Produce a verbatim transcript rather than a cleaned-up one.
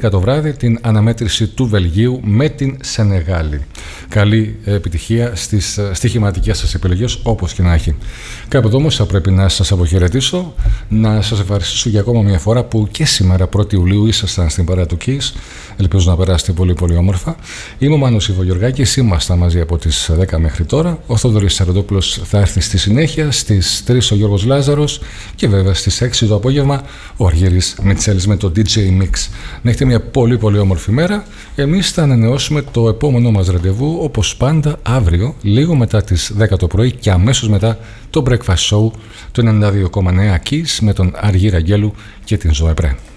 έντεκα το βράδυ την αναμέτρηση του Βελγίου με την Σενεγάλη. Καλή επιτυχία στις στοιχηματικές σας επιλογές, όπως και να έχει. Κάποτε όμως θα πρέπει να σας αποχαιρετήσω, να σας ευχαριστήσω για ακόμα μια φορά που και σήμερα πρώτη Ιουλίου ήσασταν στην παρέα του Kiss. Ελπίζω να περάσετε πολύ πολύ όμορφα. Είμαι ο Μάνος Ιβογεωργάκης, ήμασταν μαζί από τις δέκα μέχρι τώρα. Ο Θοδωρής Σαραντόπουλος θα έρθει στη συνέχεια, στις τρεις ο Γιώργος Λάζαρος και βέβαια στις έξι το απόγευμα ο Αργύρης Μιτσέλης με το ντι τζέι Mix. Να έχετε μια πολύ πολύ όμορφη μέρα. Εμείς θα ανανεώσουμε το επόμενό μας ραντεβού όπως πάντα αύριο, λίγο μετά τις δέκα το πρωί και αμέσως μετά το Breakfast Show του ενενήντα δύο κόμμα εννέα Kiss με τον Αργύρα Αγγέλου και την Ζωέ Πρέ.